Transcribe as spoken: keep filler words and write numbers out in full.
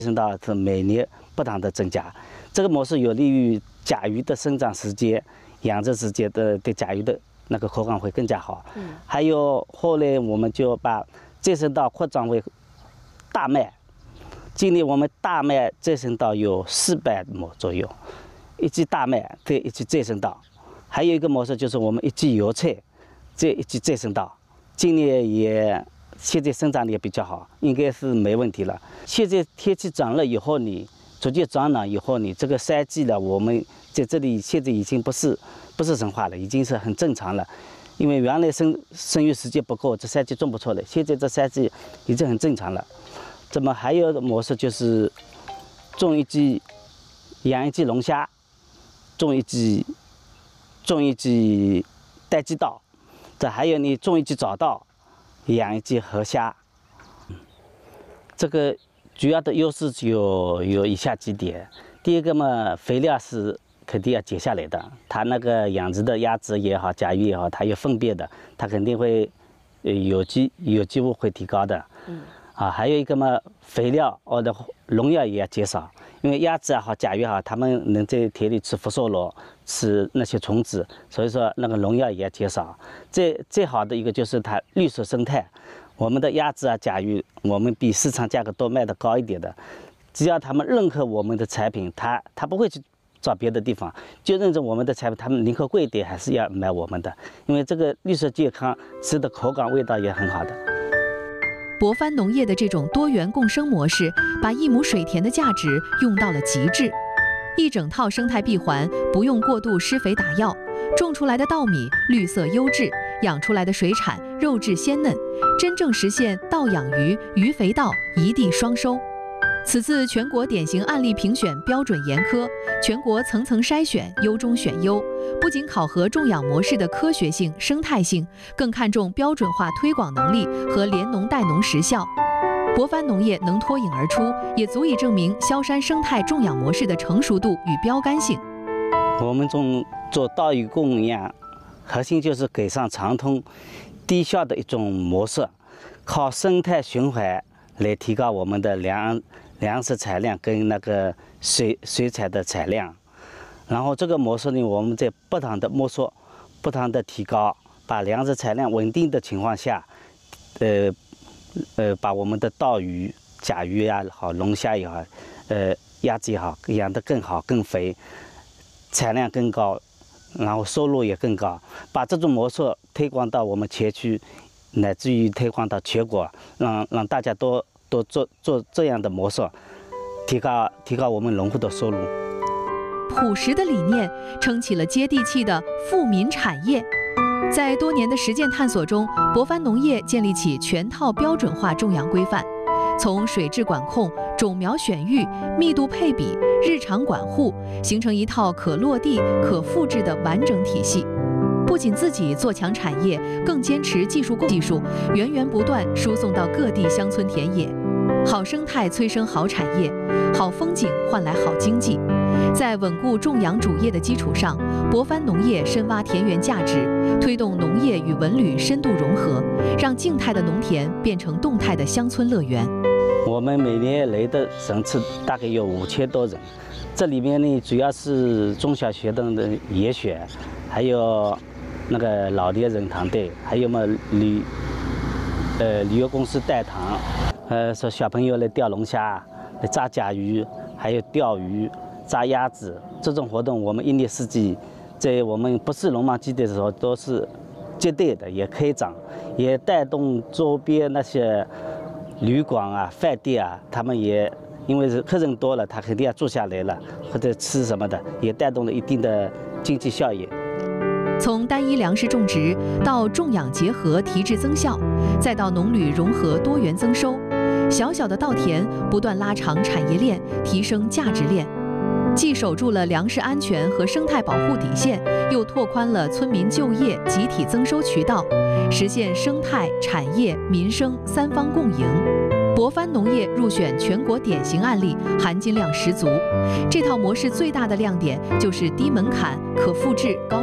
生稻是每年不断的增加，这个模式有利于甲鱼的生长时间、养殖时间的对甲鱼的那个口感会更加好。嗯，还有后来我们就把再生稻扩张为大麦，今年我们大麦再生稻有四百亩左右，一季大麦对一季再生稻，还有一个模式就是我们一季油菜，这一季再生稻，今年也。现在生长的也比较好，应该是没问题了。现在天气转热以后，你逐渐转暖以后，你这个赛季了，我们在这里现在已经不是不是神话了，已经是很正常了。因为原来生生育时间不够，这赛季种不出来，现在这赛季已经很正常了。那么还有的模式就是种一季养一季龙虾，种一季种一季带季稻，这还有你种一季早稻。养一季河虾，这个主要的优势有有以下几点。第一个嘛，肥料是肯定要减下来的，它那个养殖的鸭子也好，甲鱼也好，它有粪便的，它肯定会呃有机有机物会提高的。嗯。啊，还有一个嘛，肥料或者农药也要减少，因为鸭子也好，甲鱼也好，它们能在田里吃福寿螺，吃那些虫子，所以说那个农药也要减少。最最好的一个就是它绿色生态，我们的鸭子啊、甲鱼，我们比市场价格都卖得高一点的，只要他们认可我们的产品，他他不会去找别的地方，就认着我们的产品，他们宁可贵一点，还是要买我们的，因为这个绿色健康，吃的口感味道也很好的。 博帆农业的这种多元共生模式，把一亩水田的价值用到了极致。一整套生态闭环，不用过度施肥打药，种出来的稻米绿色优质，养出来的水产肉质鲜嫩，真正实现稻养鱼、鱼肥稻一地双收。此次全国典型案例评选标准严苛，全国层层筛选，优中选优，不仅考核种养模式的科学性、生态性，更看重标准化推广能力和联农带农实效。博帆农业能脱颖而出，也足以证明萧山生态种养模式的成熟度与标杆性。 我们种做稻鱼供养，核心就是改善传统低效的一种模式，靠生态循环来提高我们的粮粮食产量跟那个水水产的产量。然后这个模式呢，我们在不断的摸索，不断的提高，把粮食产量稳定的情况下，呃。呃，把我们的稻鱼、甲鱼也好，龙虾也好，呃，鸭子也好，养得更好、更肥，产量更高，然后收入也更高。把这种模式推广到我们全区，乃至于推广到全国，让让大家都都做做这样的模式，提高提高我们农户的收入。 朴实的理念撑起了接地气的富民产业。在多年的实践探索中，博帆农业建立起全套标准化种养规范，从水质管控、种苗选育、密度配比、日常管护，形成一套可落地、可复制的完整体系。不仅自己做强产业，更坚持技术共技术，源源不断输送到各地乡村田野。好生态催生好产业，好风景换来好经济。在稳固种养主业的基础上，博帆农业深挖田园价值，推动农业与文旅深度融合，让静态的农田变成动态的乡村乐园。 我们每年来的人次大概有五千多人，这里面呢主要是中小学生的研选，还有那个老年人团队，还有嘛旅呃旅游公司带团，呃说小朋友来钓龙虾、来抓甲鱼，还有钓鱼。抓鸭子这种活动，我们一年四季，在我们不是农忙季的时候都是接待的，也开张，也带动周边那些旅馆啊、饭店啊，他们也因为是客人多了，他肯定要住下来了，或者吃什么的，也带动了一定的经济效益。 从单一粮食种植到种养结合提质增效，再到农旅融合多元增收，小小的稻田不断拉长产业链，提升价值链。既守住了粮食安全和生态保护底线，又拓宽了村民就业集体增收渠道，实现生态、产业、民生三方共赢。博帆农业入选全国典型案例，含金量十足。这套模式最大的亮点就是低门槛、可复制、高